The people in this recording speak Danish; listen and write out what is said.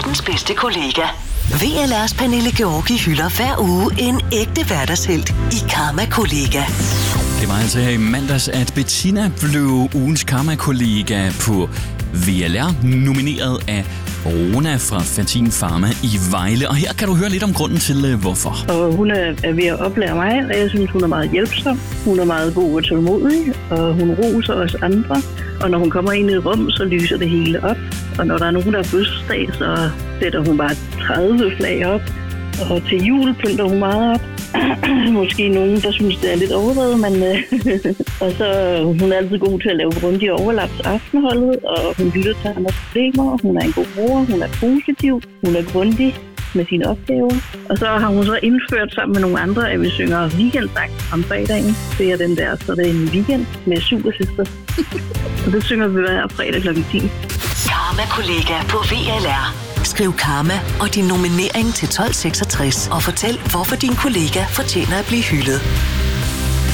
verdens bedste kollega. VLR's Pernille Georgi hylder hver uge en ægte hverdagshelt i Karma-kollega. Det var altså her i mandags, at Bettina blev ugens Karma-kollega på VLR, nomineret af Rona fra Fertin Pharma i Vejle. Og her kan du høre lidt om grunden til, hvorfor. Og hun er ved at oplære mig, og jeg synes, hun er meget hjælpsom. Hun er meget god og tålmodig, og hun roser os andre. Og når hun kommer ind i et rum, så lyser det hele op. Og når der er nogen, der er fødselsdag, så sætter hun bare 30 flag op. Og til jul pynter hun meget op. Måske nogen, der synes, det er lidt overdrevet, men og så hun er altid god til at lave grundige overlap til aftenholdet, og hun lytter til andres problemer. Hun er en god mor, hun er positiv, hun er grundig med sine opgaver. Og så har hun så indført sammen med nogle andre, at vi synger weekendsang om fredagen. Det er den der, så det er en weekend med Supersøster. Og det synger vi hver fredag kl. 10. Karma-kollega på VLR. Skriv Karma og din nominering til 1266 og fortæl, hvorfor din kollega fortjener at blive hyldet.